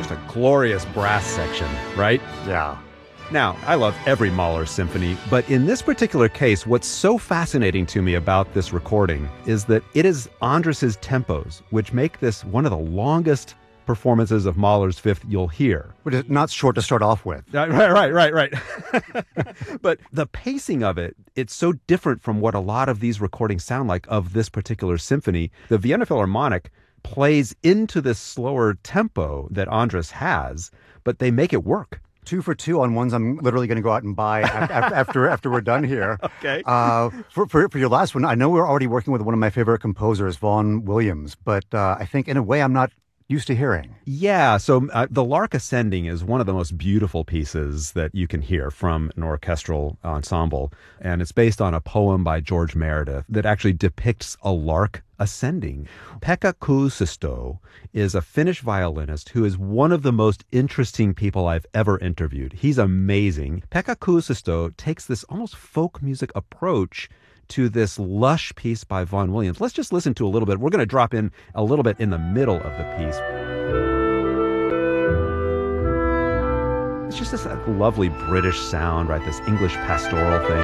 just a glorious brass section, right? Yeah. Now, I love every Mahler symphony, but in this particular case, what's so fascinating to me about this recording is that it is Andrus's tempos, which make this one of the longest performances of Mahler's Fifth you'll hear. Which is not short to start off with. Right. But the pacing of it, it's so different from what a lot of these recordings sound like of this particular symphony. The Vienna Philharmonic plays into this slower tempo that Andrus has, but they make it work. 2 for 2 on ones I'm literally going to go out and buy after we're done here. Okay. For your last one, I know we're already working with one of my favorite composers, Vaughan Williams, but I think in a way I'm not used to hearing. Yeah, so the Lark Ascending is one of the most beautiful pieces that you can hear from an orchestral ensemble, and it's based on a poem by George Meredith that actually depicts a lark ascending. Pekka Kuusisto is a Finnish violinist who is one of the most interesting people I've ever interviewed. He's amazing. Pekka Kuusisto takes this almost folk music approach to this lush piece by Vaughan Williams. Let's just listen to a little bit. We're going to drop in a little bit in the middle of the piece. It's just this lovely British sound, right? This English pastoral thing.